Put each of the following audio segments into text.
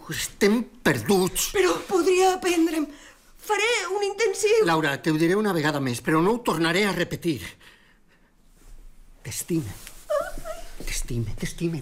estem perduts. Però podria aprendre'm. Faré un intensiu. Laura, t'ho diré una vegada més, però no ho tornaré a repetir. T'estime. T'estime.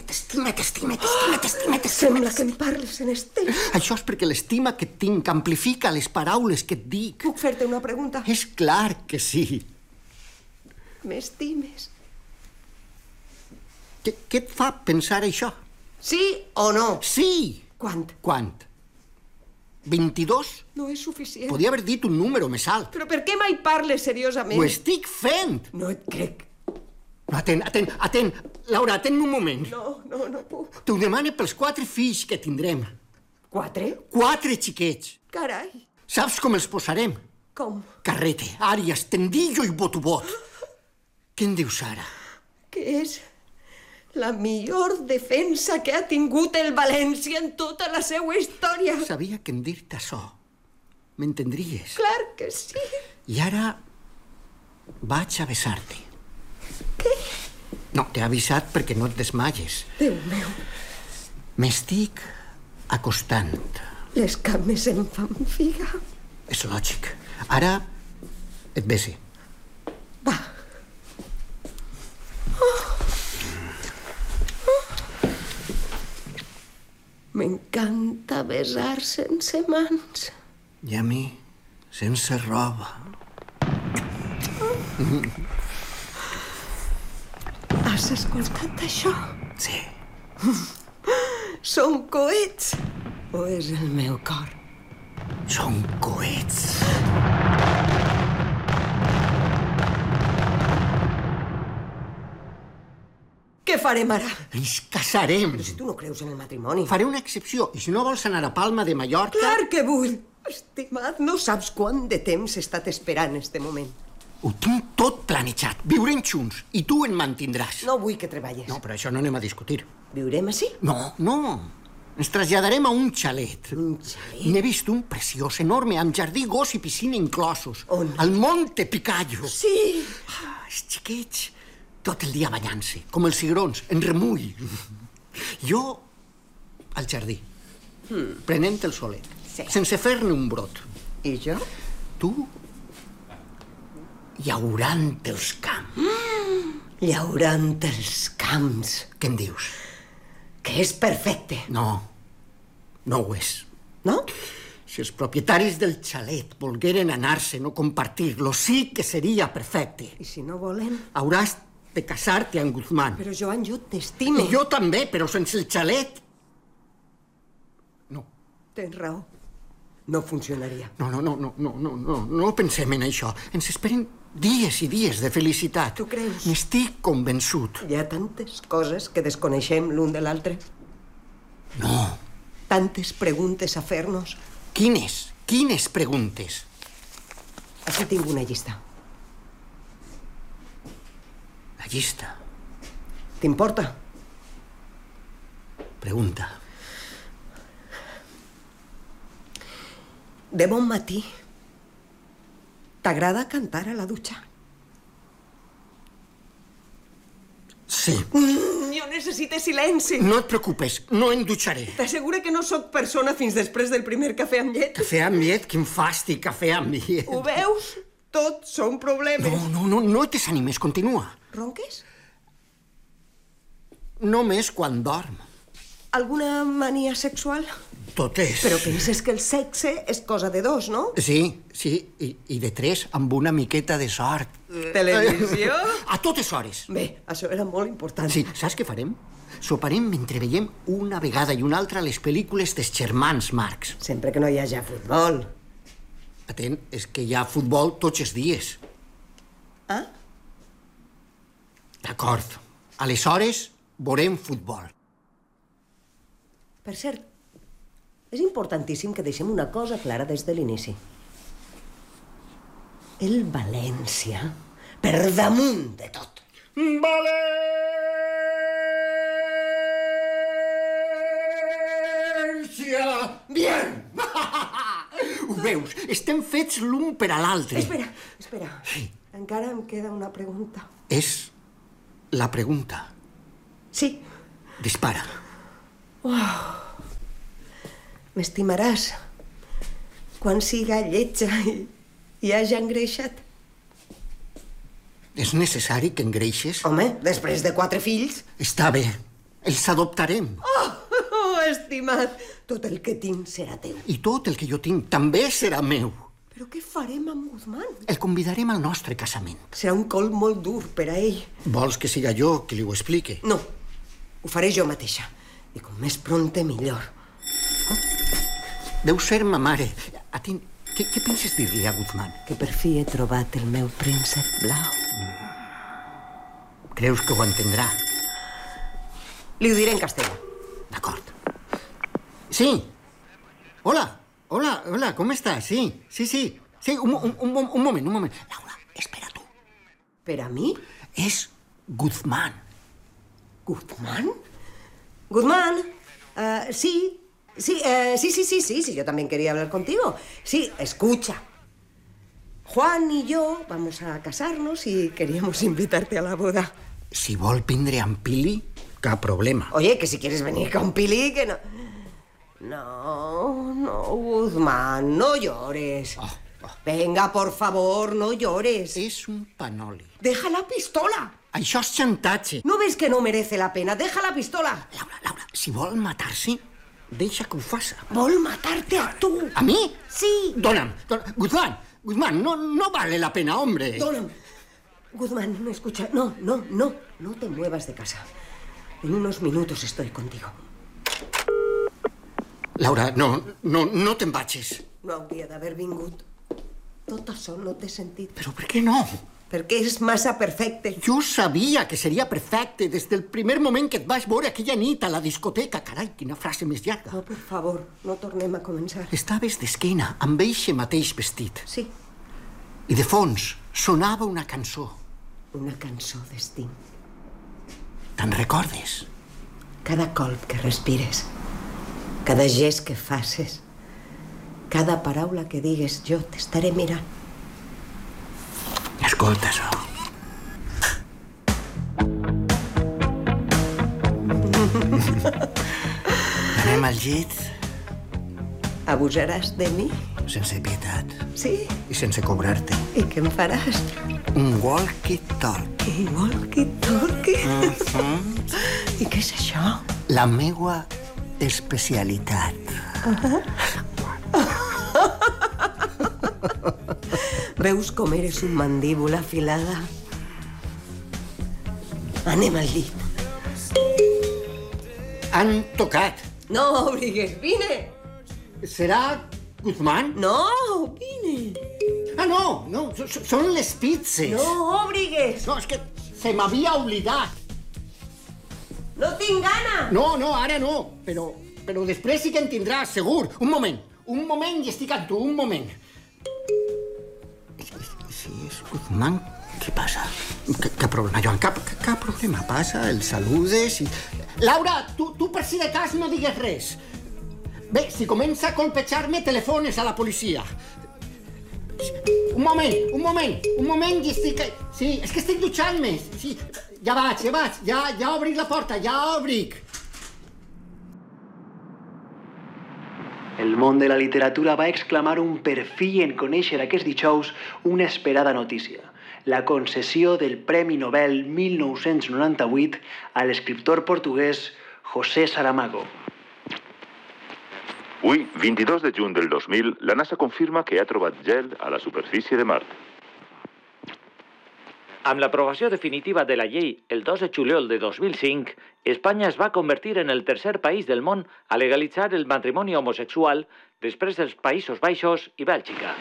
Sembla que em parles en estel. Això és perquè l'estima que et tinc amplifica les paraules que et dic. Puc fer-te una pregunta? És clar que sí. M'estimes? Què et fa pensar això? Sí o no? Sí! Quant? 22? No és suficient. Podia haver dit un número més alt. Però per què mai parles seriosament? Ho estic fent! No et crec. No, atén. Laura, atén un moment. No puc. T'ho demane pels 4 fills que tindrem. 4? 4 xiquets. Carai. Saps com els posarem? Com? Carrete, Àries, Tendillo i Botobot. Què en dius ara? Que és la millor defensa que ha tingut el València en tota la seva història. Sabia que en dir-te això m'entendries. Clar que sí. I ara vaig a besar-te. Què? No, t'he avisat perquè no et desmayes. Déu meu. M'estic acostant. Les cames em fan figa. És lògic. Ara et bese. Va. M'encanta besar sense mans. I a mi, sense roba. Has escoltat això? Sí. Són coets? O és el meu cor? Són coets. Què farem ara? Ens casarem. Però si tu no creus en el matrimoni. Faré una excepció. I si no vols anar a Palma de Mallorca... Clar que vull. Estimat, no saps quant de temps he estat esperant este moment. Ho tinc tot planejat. Viurem junts. I tu en mantindràs. No vull que treballes. No, però això no anem a discutir. Viurem així? No. Ens traslladarem a un xalet. Un xalet? N'he vist un preciós, enorme, amb jardí, gos i piscina inclosos. On? Al Monte Picallo. Sí. Els xiquets, tot el dia banyant-se, com els cigrons, en remull. Jo, al jardí, prenent el solet, sense fer-ne un brot. I jo? Tu, llaurant els camps. Llaurant els camps. Què en dius? Que és perfecte. No ho és. No? Si els propietaris del xalet volgueren anar-se, no compartir-lo, sí que seria perfecte. I si no volen? Hauràs de casar-te amb Guzmán. Però, Joan, jo t'estime. I jo també, però sense el xalet... No. Tens raó. No funcionaria. No pensem en això. Ens esperen dies i dies de felicitat. Tu creus? N'estic convençut. Hi ha tantes coses que desconeixem l'un de l'altre. No. Tantes preguntes a fer-nos. Quines preguntes? Aquí tinc una llista. La llista. T'importa? Pregunta. De bon matí, t'agrada cantar a la dutxa? Sí. Jo necessito silenci. No et preocupes, no em dutxaré. T'assegura que no sóc persona fins després del primer cafè amb llet? Cafè amb llet? Quin fàstic, cafè amb llet. Ho veus? Tot són problemes. No et desanimes, continua. Ronques? Només quan dorm. Alguna mania sexual? Totes. Però penses que el sexe és cosa de dos, no? Sí, i de 3, amb una miqueta de sort. Televisió? A totes hores. Bé, això era molt important. Sí, saps què farem? Soparem mentre veiem una vegada i una altra les pel·lícules dels germans Marx. Sempre que no hi hagi futbol. Atent, és que hi ha futbol tots els dies. Ah? D'acord. Aleshores, veurem futbol. Per cert, és importantíssim que deixem una cosa clara des de l'inici. El València, per damunt de tot. València! Bien! Ho veus? Estem fets l'un per a l'altre. Espera. Sí. Encara em queda una pregunta. És la pregunta. Sí. Dispara. M'estimaràs quan siga lletja i hagi engreixat. És necessari que engreixes? Home, després de 4 fills... Està bé, els adoptarem. Oh, estimat, tot el que tinc serà teu. I tot el que jo tinc també serà meu. Però què farem amb Guzmán? El convidarem al nostre casament. Serà un col molt dur per a ell. Vols que siga jo qui li ho explique? No, ho faré jo mateixa. I com més prompte, millor. Deu ser ma mare. Què penses dir-li a Guzmán? Que per fi he trobat el meu príncep blau. Creus que ho entendrà? Li ho diré en castellà. D'acord. Sí. Hola, com estàs? Sí, un moment. Laura, espera tu. Per a mi? És Guzmán. ¿Guzmán? Guzmán, sí, yo también quería hablar contigo. Sí, escucha. Juan y yo vamos a casarnos y queríamos invitarte a la boda. Si vol vindre amb Pili, cap problema. Oye, que si quieres venir con Pili, que no... No, Guzmán, no llores. Venga, por favor, no llores. És un panoli. Deja la pistola. Això és xantatge. ¿No ves que no merece la pena? Deja la pistola. Laura, si vol matar-se, deixa que ho faça. Vol matarte a tu. ¿A mí? Sí. Dona'm. Guzmán, no vale la pena, hombre. Dona'm. Guzmán, no escucha. No te muevas de casa. En unos minutos estoy contigo. Laura, no te'n vagis. No hauria d'haver vingut. Tot això no té sentit. Però per què no? Perquè és massa perfecte. Jo sabia que seria perfecte des del primer moment que et vaig veure aquella nit a la discoteca. Carai, quina frase més llarga. No, per favor, no tornem a començar. Estaves d'esquena, amb eixe mateix vestit. Sí. I de fons sonava una cançó. Una cançó d'estim. Te'n recordes? Cada colp que respires, cada gest que faces, cada paraula que digues, jo t'estaré mirant. Escolta això. Anem al llit? Abusaràs de mi? Sense pietat. Sí? I sense cobrar-te. I què em faràs? Un walkie-talkie. Un walkie-talkie? I què és això? La meua especialitat. Veus com eres un mandíbula afilada? Anem al llit. Han tocat. No obligues, vine! Serà Guzmán? No, vine! Ah, no, són les pizzas. No obligues! No, és que se m'havia oblidat. No tinc gana! No, ara no, però després sí que en tindràs, segur. Un moment i estic amb tu, un moment. Si és Guzmán, què passa? Cap problema, Joan, cap problema. Passa, el saludes i... Laura, tu per si de cas no digues res. Bé, si comença a colpejar-me, telefones a la policia. Un moment i estic... Sí, és que estic dutxant-me. Sí, ja vaig, ja obric la porta, ja obric. El món de la literatura va exclamar un per fi en conèixer aquest dijous una esperada notícia. La concessió del Premi Nobel 1998 a l'escriptor portuguès José Saramago. Avui, 22 de juny del 2000, la NASA confirma que ha trobat gel a la superfície de Mart. Amb l'aprovació definitiva de la llei el 2 de juliol de 2005, Espanya es va convertir en el tercer país del món a legalitzar el matrimoni homosexual després dels Països Baixos i Bèlgica.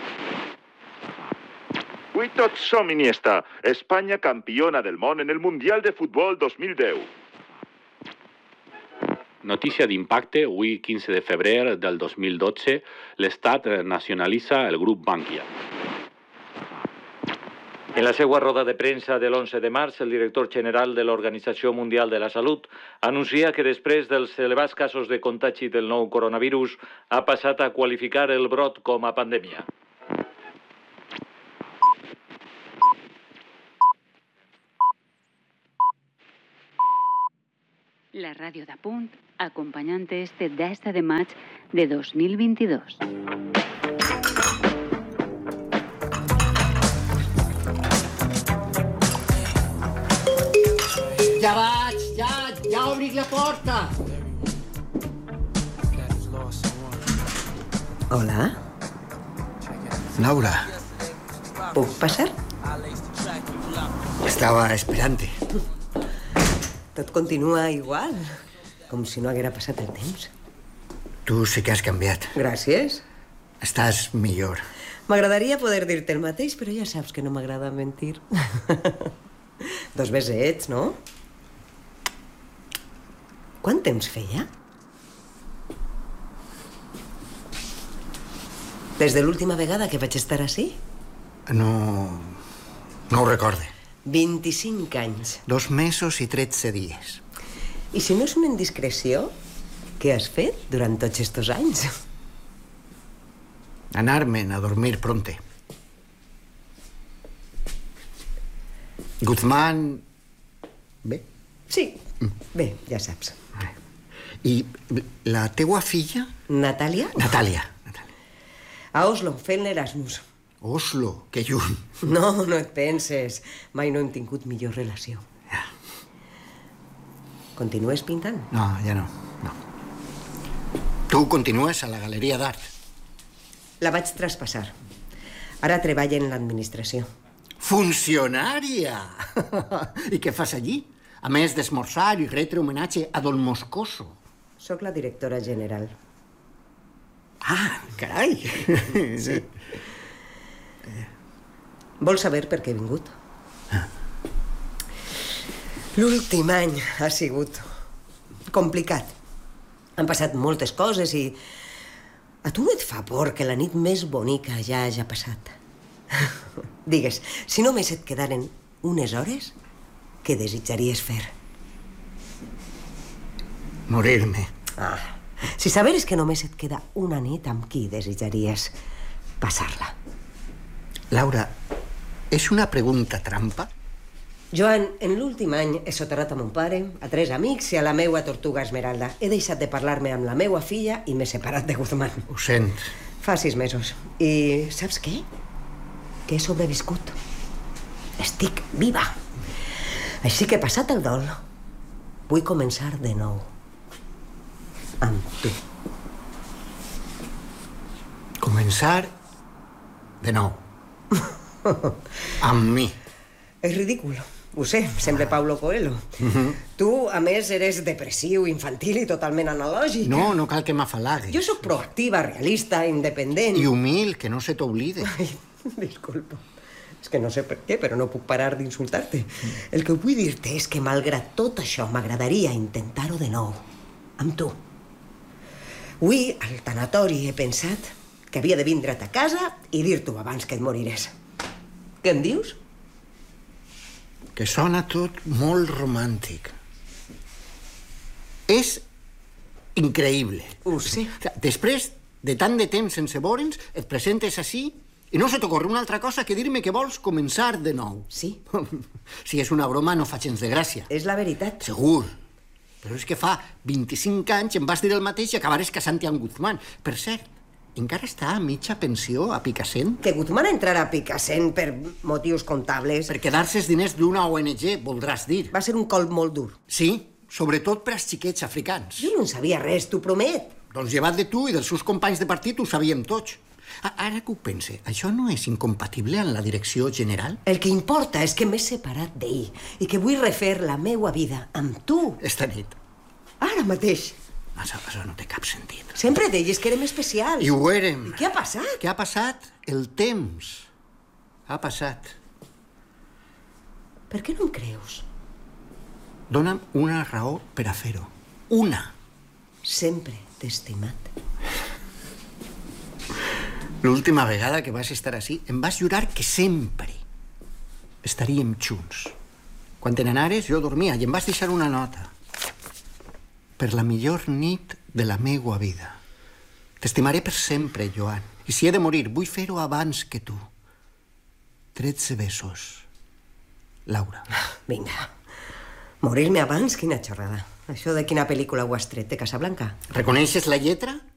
Avui tot som Iniesta. Espanya campiona del món en el Mundial de Futbol 2010. Notícia d'impacte, avui 15 de febrer del 2012, l'Estat nacionalitza el grup Bankia. En la seva roda de premsa de l'11 de març, el director general de l'Organització Mundial de la Salut anuncia que després dels elevats casos de contagi del nou coronavirus ha passat a qualificar el brot com a pandèmia. La ràdio de Punt, acompanyant este 10 de maig de 2022. Ja vaig, ja obric la porta. Hola, Laura, puc passar? estava esperant-te. Tot continua igual, com si no haguera passat el temps. Tu sí que has canviat. Gràcies. Estàs millor. M'agradaria poder dir-te el mateix, però ja saps que no m'agrada mentir. 2 besets, no? Quant temps feia? Des de l'última vegada que vaig estar ací? No ho recorde. 25 anys. 2 mesos i 13 dies. I si no és una indiscreció, què has fet durant tots estos anys? Anar-me'n a dormir pronte. Guzmán... Bé? Sí. Bé, ja saps. I la teua filla? Natàlia? Natàlia. A Oslo, fent l'Erasmus. Oslo, que lluny. No et penses. Mai no hem tingut millor relació. Ja. Continues pintant? No, ja no. Tu continues a la Galeria d'Art. La vaig traspassar. Ara treballa en l'administració. Funcionària! I què fas allí? A més d'esmorzar i retre homenatge a Don Moscoso. Soc la directora general. Ah, carai! Sí. Vols saber per què he vingut? L'últim any ha sigut complicat. Han passat moltes coses i... A tu no et fa por que la nit més bonica ja hagi passat? Digues, si només et quedaren unes hores, què desitjaries fer? Morir-me. Si saberes que només et queda una nit, amb qui desitjaries passar-la? Laura, és una pregunta trampa? Joan, en l'últim any he soterrat a mon pare, a 3 amics i a la meua tortuga Esmeralda. He deixat de parlar-me amb la meua filla i m'he separat de Guzmán. Ho sent. Fa 6 mesos. I saps què? Que he sobreviscut. Estic viva. Així que, passat el dol, vull començar de nou. Amb tu. Començar de nou. Amb mi. És ridícul. Ho sé, sembla Paulo Coelho. Tu, a més, eres depressiu, infantil i totalment analògic. No cal que m'afalaguis. Jo sóc proactiva, realista, independent. I humil, que no se t'oblide. Ai, disculpa. És que no sé per què, però no puc parar d'insultar-te. El que vull dir-te és que, malgrat tot això, m'agradaria intentar-ho de nou. Amb tu. Avui, al tanatori, he pensat que havia de vindre't a casa i dir-t'ho abans que et moriràs. Què em dius? Que sona tot molt romàntic. És increïble. Ho sé. Després de tant de temps sense veure'ns, et presentes així i no se t'ocorre una altra cosa que dir-me que vols començar de nou. Sí. Si és una broma, no fa gens de gràcia. És la veritat. Segur. Però és que fa 25 anys em vas dir el mateix i acabares casant-te amb Guzmán. Per cert, encara està a mitja pensió a Picassent? Que Guzmán entrarà a Picassent per motius comptables. Per quedar-se els diners d'una ONG, voldràs dir. Va ser un colp molt dur. Sí, sobretot per als xiquets africans. Jo no en sabia res, t'ho promet. Doncs llevat de tu i dels seus companys de partit ho sabíem tots. Ara que ho pense, això no és incompatible amb la direcció general? El que importa és que m'he separat d'ell i que vull refer la meua vida amb tu. Esta nit. Ara mateix. Això no té cap sentit. Sempre deies que érem especials. I ho érem. I què ha passat? Què ha passat? El temps. Ha passat. Per què no em creus? Dóna'm una raó per a fer-ho. Una. Sempre t'he estimat. L'última vegada que vas estar així, em vas jurar que sempre estaríem junts. Quan te n'anares, jo dormia i em vas deixar una nota. Per la millor nit de la meua vida. T'estimaré per sempre, Joan. I si he de morir, vull fer-ho abans que tu. 13 besos. Laura. Vinga. Morir-me abans? Quina xorrada. Això de quina pel·lícula ho has tret, de Casablanca? Reconeixes la lletra?